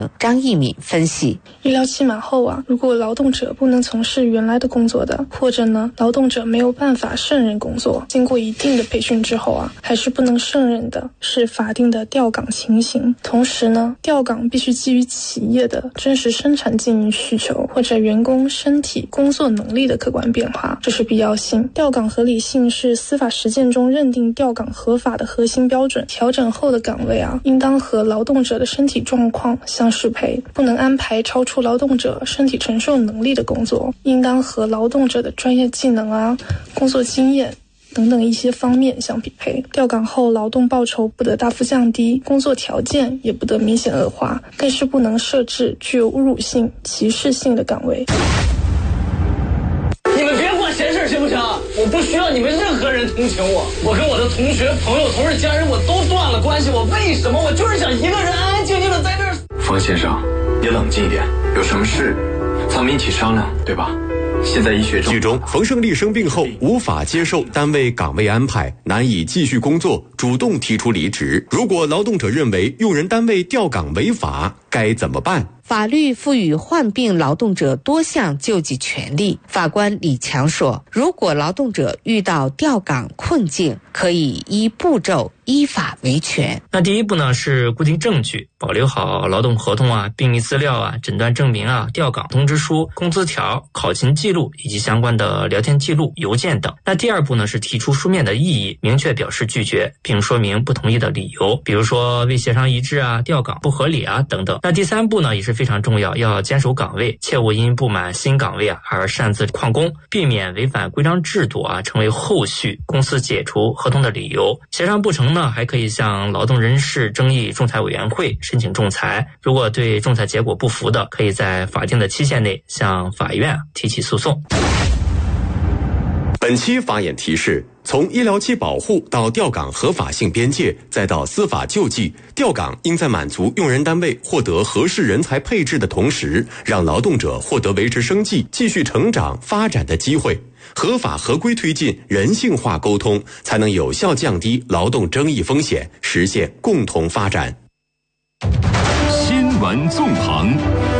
张一敏分析， 医疗期满后如果劳动者不能从事原来的工作的，或者劳动者没有办法胜任工作，经过一定的培训之后还是不能胜任的，是法定的调岗情形。同时调岗必须基于企业的真实生产经营需求，或者员工身体工作能力的客观变化，这是必要性。调岗合理性是司法实践中认定调岗合法的核心标准。调整后的岗位应当和劳动者的身体状况相适配，不能安排超出劳动者身体承受能力的工作，应当和劳动者的专业技能工作经验等等一些方面相匹配。调岗后劳动报酬不得大幅降低，工作条件也不得明显恶化，更是不能设置具有侮辱性、歧视性的岗位。 你们别管闲事行不行？我不需要你们任何人同情我，我跟我的同学、朋友、同事、家人我都断了关系，我为什么？我就是想一个人安安静静的在这儿。 方先生，你冷静一点，有什么事咱们一起商量，对吧？现在医学剧中，冯胜利生病后无法接受单位岗位安排，难以继续工作，主动提出离职。如果劳动者认为用人单位调岗违法，该怎么办？ 法律赋予患病劳动者多项救济权利。法官李强说，如果劳动者遇到调岗困境，可以依步骤依法维权。 那第一步呢是固定证据，保留好劳动合同病历资料诊断证明调岗通知书、工资条、考勤记录以及相关的聊天记录、邮件等。那第二步呢是提出书面的异议，明确表示拒绝，并说明不同意的理由，比如说未协商一致调岗不合理等等。那第三步呢也是非常重要，要坚守岗位，切勿因不满新岗位而擅自旷工，避免违反规章制度成为后续公司解除合同的理由。协商不成呢，还可以向劳动人事争议仲裁委员会申请仲裁，如果对仲裁结果不服的，可以在法定的期限内向法院提起诉讼。 本期法眼提示：从医疗期保护到调岗合法性边界，再到司法救济，调岗应在满足用人单位获得合适人才配置的同时，让劳动者获得维持生计、继续成长发展的机会。合法合规推进人性化沟通，才能有效降低劳动争议风险，实现共同发展。 新闻纵横。